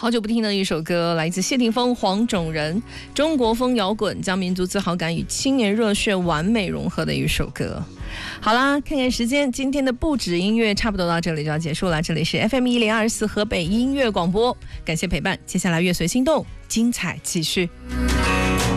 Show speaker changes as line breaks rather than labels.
好久不听的一首歌，来自谢霆锋、黄种人，中国风摇滚将民族自豪感与青年热血完美融合的一首歌。好啦，看看时间，今天的不止音乐差不多到这里就要结束了。这里是 FM1024 河北音乐广播，感谢陪伴，接下来乐随心动，精彩继续。